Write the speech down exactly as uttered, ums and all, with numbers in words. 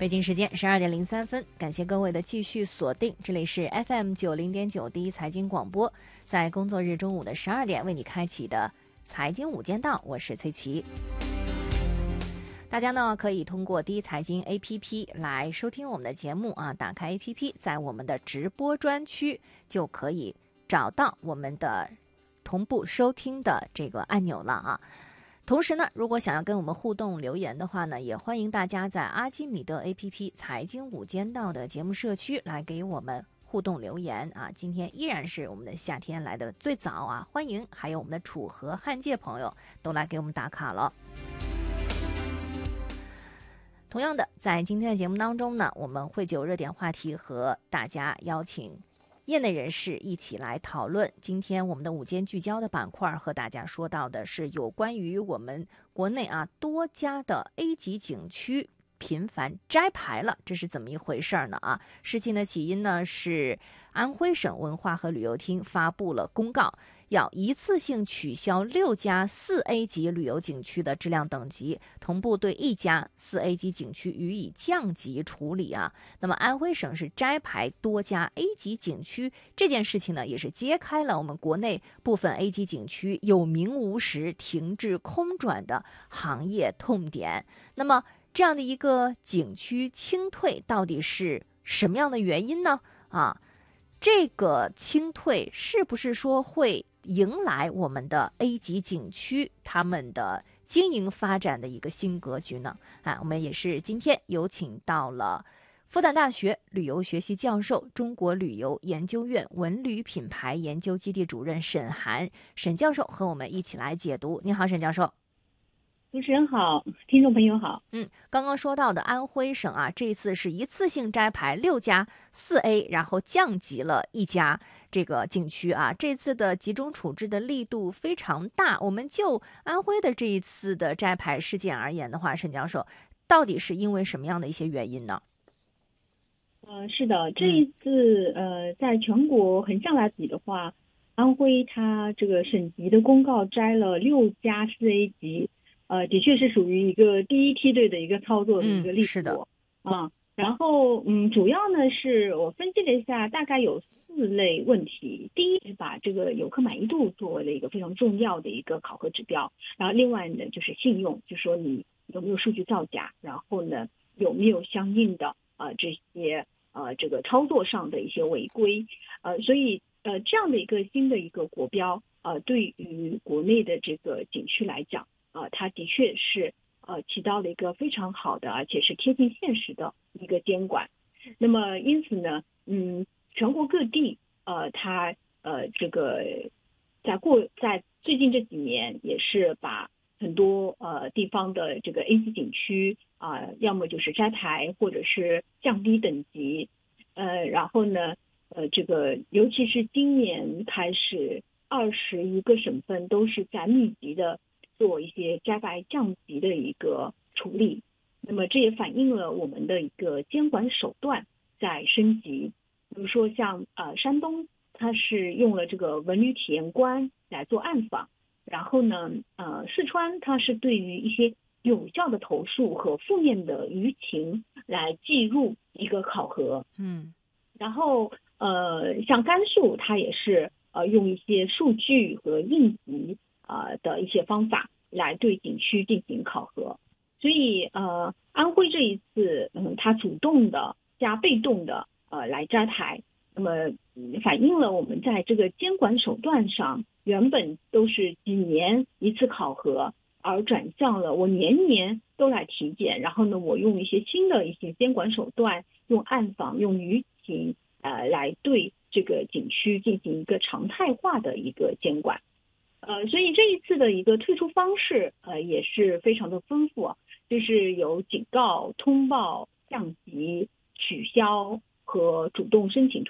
北京时间十二点零三分，感谢各位的继续锁定，这里是 F M 九零点九第一财经广播，在工作日中午的十二点为你开启的财经午间档，我是崔琦。大家呢可以通过第一财经 A P P 来收听我们的节目啊，打开 A P P， 在我们的直播专区就可以找到我们的同步收听的这个按钮了啊。同时呢，如果想要跟我们互动留言的话呢，也欢迎大家在阿基米德 A P P 财经午间道的节目社区来给我们互动留言啊。今天依然是我们的夏天来的最早啊，欢迎还有我们的楚河汉界朋友都来给我们打卡了。同样的，在今天的节目当中呢，我们会就热点话题和大家邀请业内人士一起来讨论。今天我们的午间聚焦的板块和大家说到的是有关于我们国内啊多家的 A 级景区频繁摘牌了，这是怎么一回事呢？啊，事情的起因呢是安徽省文化和旅游厅发布了公告，要一次性取消六家四 A 级旅游景区的质量等级，同步对一家四 A 级景区予以降级处理啊。那么安徽省是摘牌多家 A 级景区这件事情呢，也是揭开了我们国内部分 A 级景区有名无实、停滞空转的行业痛点。那么这样的一个景区清退到底是什么样的原因呢？啊，这个清退是不是说会迎来我们的 A 级景区他们的经营发展的一个新格局呢？啊，我们也是今天有请到了复旦大学旅游学系教授、中国旅游研究院文旅品牌研究基地主任沈涵沈教授和我们一起来解读。你好，沈教授。 主持人好，听众朋友好。 嗯，刚刚说到的安徽省啊，这次是一次性摘牌六家四 A， 然后降级了一家这个景区啊。这次的集中处置的力度非常大。我们就安徽的这一次的摘牌事件而言的话，沈教授，到底是因为什么样的一些原因呢？ 呃，是的，这一次、嗯、呃，在全国横向来比的话，安徽它这个省级的公告摘了六家四 A 级。呃，的确是属于一个第一梯队的一个操作的一个力度，嗯，是的，啊，然后嗯，主要呢是我分析了一下，大概有四类问题。第一是把这个游客满意度作为了一个非常重要的一个考核指标，然后另外呢就是信用，就说你有没有数据造假，然后呢有没有相应的呃这些呃这个操作上的一些违规，呃，所以呃这样的一个新的一个国标，呃，对于国内的这个景区来讲。呃，它的确是呃起到了一个非常好的，而且是贴近现实的一个监管。那么因此呢，嗯，全国各地呃，它呃这个在过在最近这几年也是把很多呃地方的这个 A 级景区啊、呃，要么就是摘牌，或者是降低等级。呃，然后呢，呃，这个尤其是今年开始，二十一个省份都是在密集的。做一些摘牌降级的一个处理，那么这也反映了我们的一个监管手段在升级。比如说像呃山东，它是用了这个文旅体验官来做暗访，然后呢呃四川它是对于一些有效的投诉和负面的舆情来计入一个考核， 嗯， 然后呃像甘肃它也是呃用一些数据和应急。呃的一些方法来对景区进行考核，所以呃安徽这一次嗯它主动的加被动的呃来摘牌，那么、嗯、反映了我们在这个监管手段上原本都是几年一次考核，而转向了我年年都来体检，然后呢我用一些新的一些监管手段，用暗访用舆情呃来对这个景区进行一个常态化的一个监管。呃，所以这一次的一个退出方式，呃，也是非常的丰富啊，就是有警告、通报、降级、取消和主动申请